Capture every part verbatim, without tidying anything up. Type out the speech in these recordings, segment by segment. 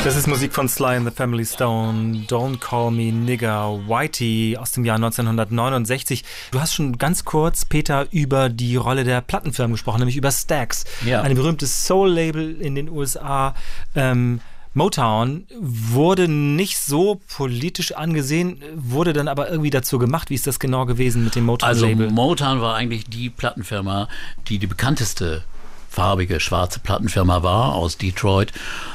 Das ist Musik von Sly and the Family Stone, Don't Call Me Nigger Whitey aus dem Jahr neunzehnhundertneunundsechzig. Du hast schon ganz kurz, Peter, über die Rolle der Plattenfirmen gesprochen, nämlich über Stax, ja. Ein berühmtes Soul-Label in den U S A. Ähm, Motown wurde nicht so politisch angesehen, wurde dann aber irgendwie dazu gemacht. Wie ist das genau gewesen mit dem Motown-Label? Also Motown war eigentlich die Plattenfirma, die die bekannteste farbige, schwarze Plattenfirma war aus Detroit,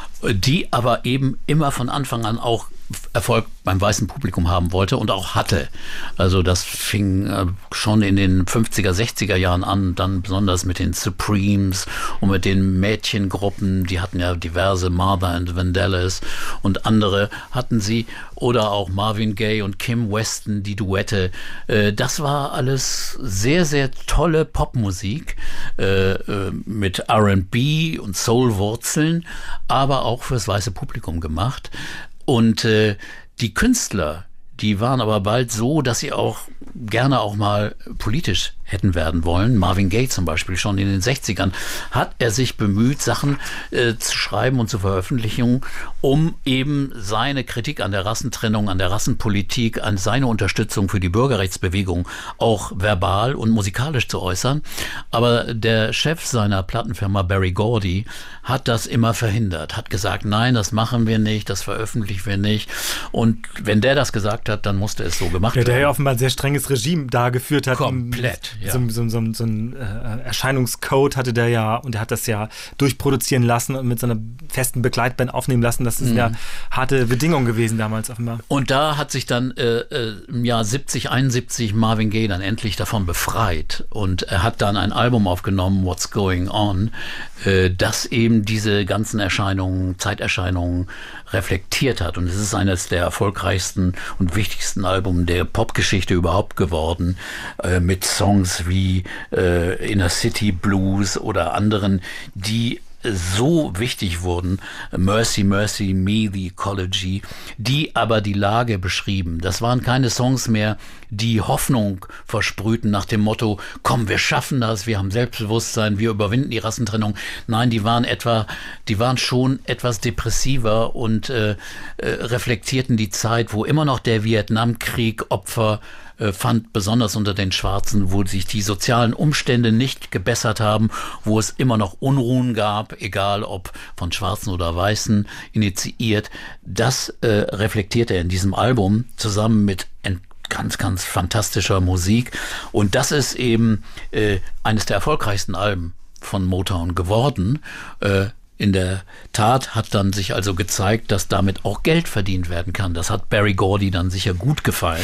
die aber eben immer von Anfang an auch Erfolg beim weißen Publikum haben wollte und auch hatte. Also das fing äh, schon in den fünfziger, sechziger Jahren an, dann besonders mit den Supremes und mit den Mädchengruppen, die hatten ja diverse, Martha and Vandellas und andere hatten sie, oder auch Marvin Gaye und Kim Weston, die Duette. Äh, das war alles sehr, sehr tolle Popmusik äh, äh, mit R and B und Soul-Wurzeln, aber auch fürs weiße Publikum gemacht. Und äh, die Künstler, die waren aber bald so, dass sie auch gerne auch mal politisch hätten werden wollen. Marvin Gaye zum Beispiel, schon in den sechzigern, hat er sich bemüht, Sachen äh, zu schreiben und zu veröffentlichen, um eben seine Kritik an der Rassentrennung, an der Rassenpolitik, an seine Unterstützung für die Bürgerrechtsbewegung auch verbal und musikalisch zu äußern. Aber der Chef seiner Plattenfirma, Berry Gordy, hat das immer verhindert, hat gesagt, nein, das machen wir nicht, das veröffentlichen wir nicht. Und wenn der das gesagt hat, dann musste es so gemacht ja, werden. Der ja offenbar ein sehr strenges Regime da geführt hat. Komplett. Ja. So, so, so, so ein äh, Erscheinungscode hatte der ja, und er hat das ja durchproduzieren lassen und mit so einer festen Begleitband aufnehmen lassen. Das ist mhm. ja harte Bedingungen gewesen damals offenbar. Und da hat sich dann äh, im Jahr siebzig, einundsiebzig Marvin Gaye dann endlich davon befreit, und er hat dann ein Album aufgenommen, What's Going On, äh, das eben diese ganzen Erscheinungen, Zeiterscheinungen reflektiert hat. Und es ist eines der erfolgreichsten und wichtigsten Alben der Popgeschichte überhaupt geworden, äh, mit Songs wie äh, Inner City Blues oder anderen, die so wichtig wurden, Mercy, Mercy, Me, The Ecology, die aber die Lage beschrieben. Das waren keine Songs mehr, die Hoffnung versprühten nach dem Motto, komm, wir schaffen das, wir haben Selbstbewusstsein, wir überwinden die Rassentrennung. Nein, die waren etwa, die waren schon etwas depressiver und äh, äh, reflektierten die Zeit, wo immer noch der Vietnamkrieg Opfer fand, besonders unter den Schwarzen, wo sich die sozialen Umstände nicht gebessert haben, wo es immer noch Unruhen gab, egal ob von Schwarzen oder Weißen initiiert. Das äh, reflektiert er in diesem Album zusammen mit ganz, ganz fantastischer Musik. Und das ist eben äh, eines der erfolgreichsten Alben von Motown geworden. Äh, In der Tat hat dann sich also gezeigt, dass damit auch Geld verdient werden kann. Das hat Berry Gordy dann sicher gut gefallen.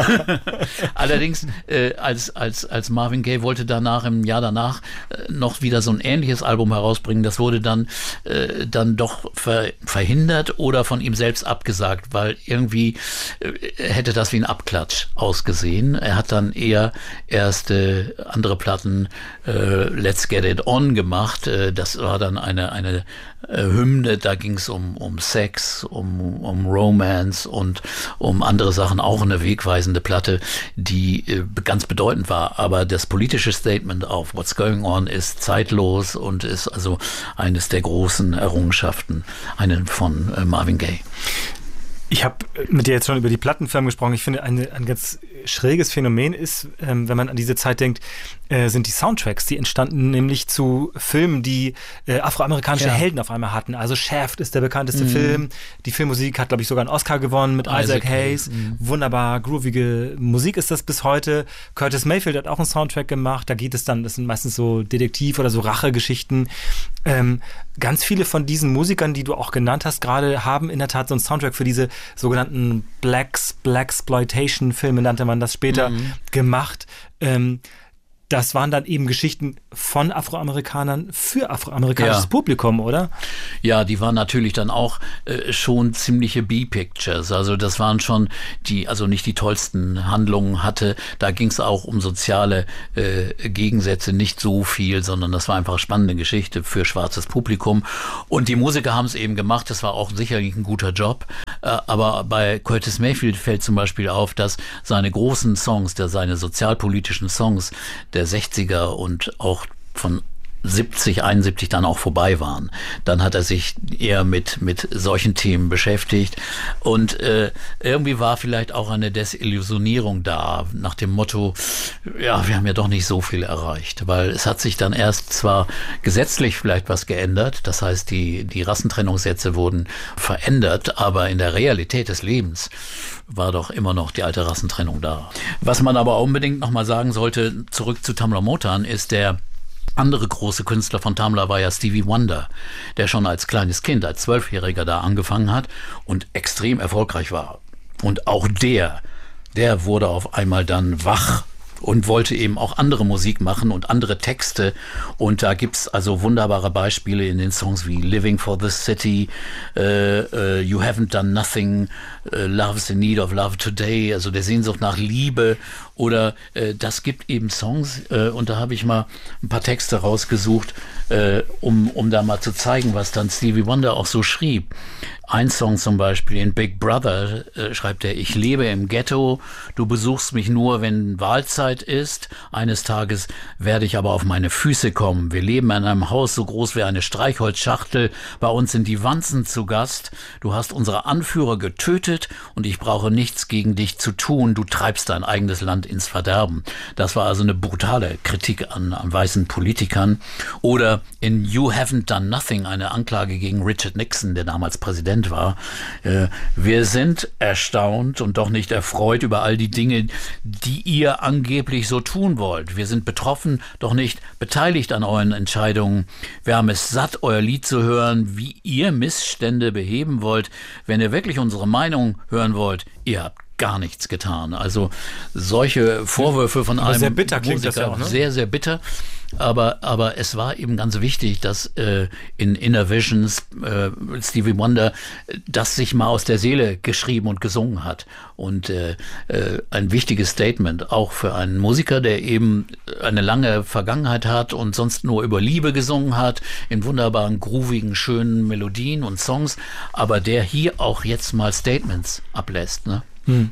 Allerdings, äh, als, als, als Marvin Gaye wollte danach, im Jahr danach, äh, noch wieder so ein ähnliches Album herausbringen. Das wurde dann, äh, dann doch ver, verhindert oder von ihm selbst abgesagt, weil irgendwie äh, hätte das wie ein Abklatsch ausgesehen. Er hat dann eher erst äh, andere Platten, äh, Let's Get It On gemacht. Äh, das war dann eine, eine Hymne, da ging es um, um Sex, um, um Romance und um andere Sachen, auch eine wegweisende Platte, die äh, ganz bedeutend war. Aber das politische Statement auf What's Going On ist zeitlos und ist also eines der großen Errungenschaften, eine von äh, Marvin Gaye. Ich habe mit dir jetzt schon über die Plattenfirmen gesprochen. Ich finde, eine, ein ganz schräges Phänomen ist, ähm, wenn man an diese Zeit denkt, äh, sind die Soundtracks, die entstanden nämlich zu Filmen, die äh, afroamerikanische ja. Helden auf einmal hatten. Also Shaft ist der bekannteste mhm. Film. Die Filmmusik hat, glaube ich, sogar einen Oscar gewonnen mit Isaac, Isaac Hayes. Mhm. Wunderbar, groovige Musik ist das bis heute. Curtis Mayfield hat auch einen Soundtrack gemacht. Da geht es dann, das sind meistens so Detektiv- oder so Rachegeschichten. Ähm, ganz viele von diesen Musikern, die du auch genannt hast, gerade haben in der Tat so einen Soundtrack für diese sogenannten Blacks, Blaxploitation-Filme, nannte man das später, mhm. gemacht. Ähm, das waren dann eben Geschichten von Afroamerikanern für afroamerikanisches ja. Publikum, oder? Ja, die waren natürlich dann auch äh, schon ziemliche B-Pictures. Also das waren schon die, also nicht die tollsten Handlungen hatte. Da ging es auch um soziale äh, Gegensätze, nicht so viel, sondern das war einfach eine spannende Geschichte für schwarzes Publikum. Und die Musiker haben es eben gemacht. Das war auch sicherlich ein guter Job. Äh, aber bei Curtis Mayfield fällt zum Beispiel auf, dass seine großen Songs, der seine sozialpolitischen Songs der sechziger und auch von siebzig, einundsiebzig dann auch vorbei waren. Dann hat er sich eher mit, mit solchen Themen beschäftigt und äh, irgendwie war vielleicht auch eine Desillusionierung da, nach dem Motto, ja, wir haben ja doch nicht so viel erreicht, weil es hat sich dann erst zwar gesetzlich vielleicht was geändert, das heißt, die, die Rassentrennungssätze wurden verändert, aber in der Realität des Lebens war doch immer noch die alte Rassentrennung da. Was man aber unbedingt nochmal sagen sollte, zurück zu Tamla Motown, ist der andere große Künstler von Tamla war ja Stevie Wonder, der schon als kleines Kind, als Zwölfjähriger da angefangen hat und extrem erfolgreich war. Und auch der, der wurde auf einmal dann wach und wollte eben auch andere Musik machen und andere Texte. Und da gibt's also wunderbare Beispiele in den Songs wie Living for the City, uh, uh, You Haven't Done Nothing, uh, Love's in Need of Love Today, also der Sehnsucht nach Liebe. Oder äh, das gibt eben Songs äh, und da habe ich mal ein paar Texte rausgesucht, äh, um, um da mal zu zeigen, was dann Stevie Wonder auch so schrieb. Ein Song zum Beispiel in Big Brother äh, schreibt er: Ich lebe im Ghetto, du besuchst mich nur, wenn Wahlzeit ist. Eines Tages werde ich aber auf meine Füße kommen. Wir leben in einem Haus so groß wie eine Streichholzschachtel. Bei uns sind die Wanzen zu Gast. Du hast unsere Anführer getötet und ich brauche nichts gegen dich zu tun. Du treibst dein eigenes Land ins Verderben. Das war also eine brutale Kritik an, an weißen Politikern. Oder in You Haven't Done Nothing eine Anklage gegen Richard Nixon, der damals Präsident war. Äh, wir sind erstaunt und doch nicht erfreut über all die Dinge, die ihr angeblich so tun wollt. Wir sind betroffen, doch nicht beteiligt an euren Entscheidungen. Wir haben es satt, euer Lied zu hören, wie ihr Missstände beheben wollt. Wenn ihr wirklich unsere Meinung hören wollt, ihr habt gar nichts getan. Also solche Vorwürfe von aber einem sehr bitter klingt Musiker, das ja auch, ne? Sehr, sehr bitter. Aber, aber es war eben ganz wichtig, dass äh, in Inner Visions äh, Stevie Wonder das sich mal aus der Seele geschrieben und gesungen hat. Und äh, äh, ein wichtiges Statement auch für einen Musiker, der eben eine lange Vergangenheit hat und sonst nur über Liebe gesungen hat, in wunderbaren, groovigen, schönen Melodien und Songs, aber der hier auch jetzt mal Statements ablässt, ne? Hm.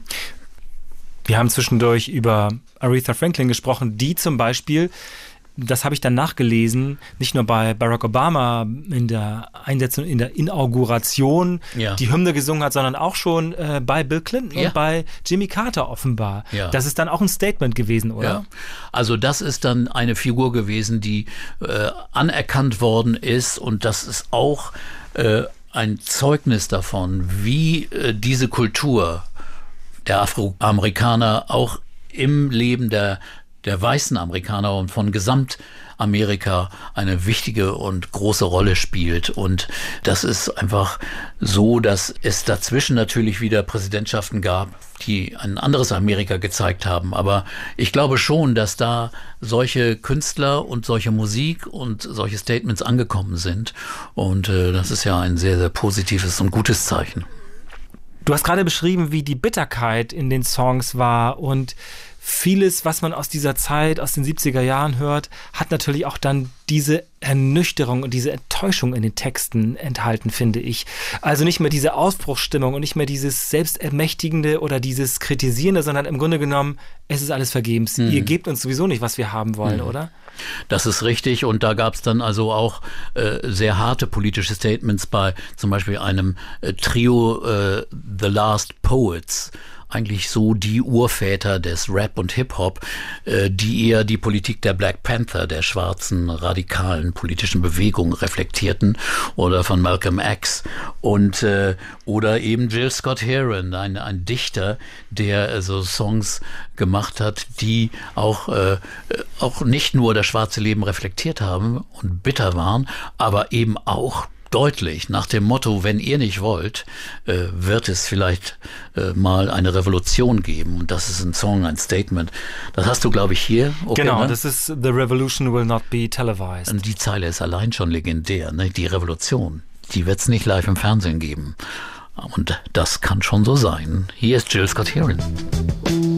Wir haben zwischendurch über Aretha Franklin gesprochen, die zum Beispiel, das habe ich dann nachgelesen, nicht nur bei Barack Obama in der Einsetzung, in der Inauguration ja. die Hymne gesungen hat, sondern auch schon äh, bei Bill Clinton ja. und bei Jimmy Carter offenbar. Ja. Das ist dann auch ein Statement gewesen, oder? Ja. Also das ist dann eine Figur gewesen, die äh, anerkannt worden ist und das ist auch äh, ein Zeugnis davon, wie äh, diese Kultur der Afroamerikaner auch im Leben der, der weißen Amerikaner und von Gesamtamerika eine wichtige und große Rolle spielt. Und das ist einfach so, dass es dazwischen natürlich wieder Präsidentschaften gab, die ein anderes Amerika gezeigt haben. Aber ich glaube schon, dass da solche Künstler und solche Musik und solche Statements angekommen sind. Und äh, das ist ja ein sehr, sehr positives und gutes Zeichen. Du hast gerade beschrieben, wie die Bitterkeit in den Songs war und vieles, was man aus dieser Zeit, aus den siebziger Jahren hört, hat natürlich auch dann diese Ernüchterung und diese Enttäuschung in den Texten enthalten, finde ich. Also nicht mehr diese Ausbruchsstimmung und nicht mehr dieses Selbstermächtigende oder dieses Kritisierende, sondern im Grunde genommen, es ist alles vergebens. Mhm. Ihr gebt uns sowieso nicht, was wir haben wollen, mhm. oder? Das ist richtig und da gab es dann also auch äh, sehr harte politische Statements bei zum Beispiel einem äh, Trio äh, The Last Poets, eigentlich so die Urväter des Rap und Hip-Hop, äh, die eher die Politik der Black Panther, der schwarzen, radikalen politischen Bewegung reflektierten, oder von Malcolm X und äh, oder eben Jill Scott Heron, ein, ein Dichter, der also Songs gemacht hat, die auch, äh, auch nicht nur das schwarze Leben reflektiert haben und bitter waren, aber eben auch deutlich nach dem Motto, wenn ihr nicht wollt, äh, wird es vielleicht äh, mal eine Revolution geben. Und das ist ein Song, ein Statement. Das hast du, glaube ich, hier. Okay, genau, ne? Das ist The Revolution will not be televised. Und die Zeile ist allein schon legendär. Ne? Die Revolution, die wird es nicht live im Fernsehen geben. Und das kann schon so sein. Hier ist Jill Scott Heron.